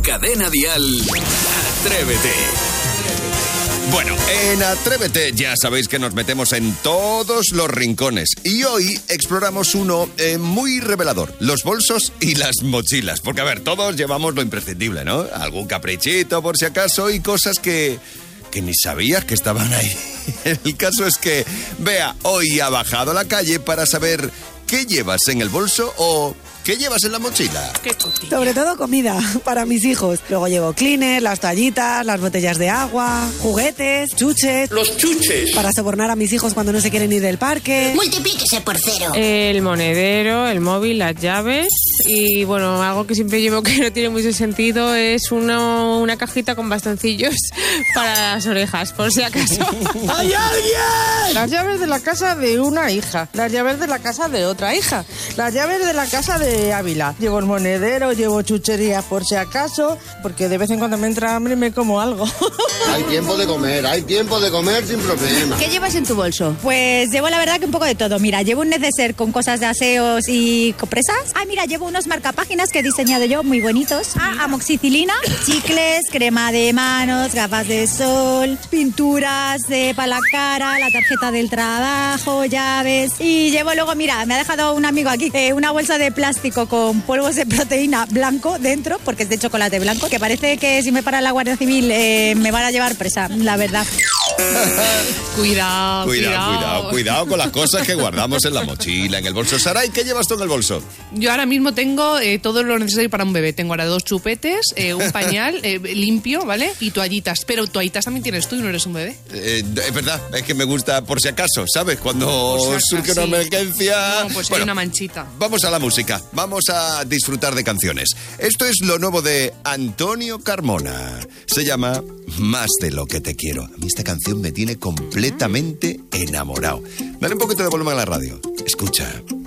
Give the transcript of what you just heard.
Cadena Dial, Atrévete. Bueno, en Atrévete ya sabéis que nos metemos en todos los rincones y hoy exploramos uno muy revelador, los bolsos y las mochilas. Porque, a ver, todos llevamos lo imprescindible, ¿no? Algún caprichito por si acaso y cosas que ni sabías que estaban ahí. El caso es que Bea hoy ha bajado a la calle para saber qué llevas en el bolso o qué llevas en la mochila. Sobre todo comida para mis hijos. Luego llevo cleaners, las toallitas, las botellas de agua, juguetes, chuches. Los chuches. Para sobornar a mis hijos cuando no se quieren ir del parque. Multiplíquese por 0. El monedero, el móvil, las llaves y, bueno, algo que siempre llevo que no tiene mucho sentido es una cajita con bastoncillos para las orejas, por si acaso. ¡Hay alguien! Las llaves de la casa de una hija, las llaves de la casa de otra hija, las llaves de la casa de Ávila. Llevo el monedero, llevo chucherías por si acaso, porque de vez en cuando me entra hambre y me como algo. Hay tiempo de comer sin problema. ¿Qué llevas en tu bolso? Pues llevo la verdad que un poco de todo. Mira, llevo un neceser con cosas de aseos y compresas. Mira, llevo unos marcapáginas que he diseñado yo, muy bonitos. Amoxicilina, chicles, crema de manos, gafas de sol, pinturas para la cara, la tarjeta del trabajo, llaves. Y llevo luego, mira, me ha dejado un amigo aquí, una bolsa de plástico con polvos de proteína blanco dentro, porque es de chocolate blanco, que parece que si me para la Guardia Civil me van a llevar presa, la verdad. Cuidado con las cosas que guardamos en la mochila, en el bolso. Saray, ¿qué llevas tú en el bolso? Yo ahora mismo tengo todo lo necesario para un bebé. Tengo ahora 2 chupetes, un pañal limpio, ¿vale? Y toallitas. Pero toallitas también tienes tú y no eres un bebé. Es verdad, es que me gusta por si acaso, ¿sabes? Cuando surge una emergencia... No, pues hay una manchita. Vamos a la música, vamos a disfrutar de canciones. Esto es lo nuevo de Antonio Carmona. Se llama Más de lo que te quiero. A mí esta canción me tiene completamente enamorado. Dale un poquito de volumen a la radio. Escucha.